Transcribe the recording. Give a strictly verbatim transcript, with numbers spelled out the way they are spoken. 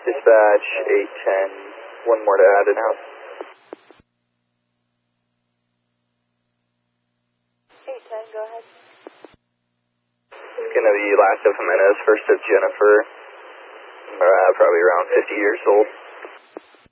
Dispatch eight ten, one more to add in house. eight ten, go ahead. It's going to be last of Jimenez, first of Jennifer, uh, probably around fifty years old.